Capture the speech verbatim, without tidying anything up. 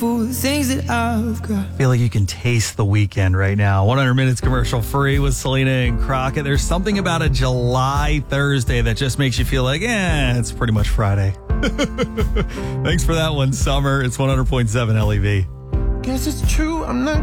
things that I've got. I feel like you can taste the weekend right now. one hundred minutes commercial free with Selena and Crockett. There's something about a July Thursday that just makes you feel like, eh, it's pretty much Friday. Thanks for that one, Summer. It's one hundred point seven L E V. Guess it's true, I'm not